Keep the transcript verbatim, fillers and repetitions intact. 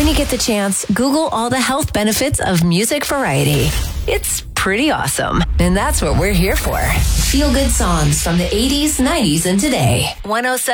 When you get the chance, Google all the health benefits of music variety. It's pretty awesome. And that's what we're here for. Feel good songs from the eighties, nineties, and today. one oh seven